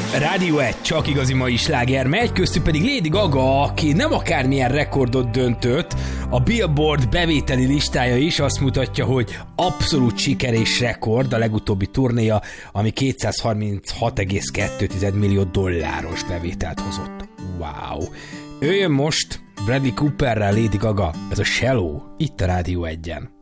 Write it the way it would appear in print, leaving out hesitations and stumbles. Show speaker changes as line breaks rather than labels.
Rádió 1, csak igazi mai sláger megy, köztük pedig Lady Gaga, aki nem akármilyen rekordot döntött, a Billboard bevételi listája is azt mutatja, hogy abszolút siker és rekord a legutóbbi turnéja, ami $236,2 millió bevételt hozott. Wow! Ő jön most Bradley Cooperrel, Lady Gaga, ez a Shallow, itt a Rádió 1-en.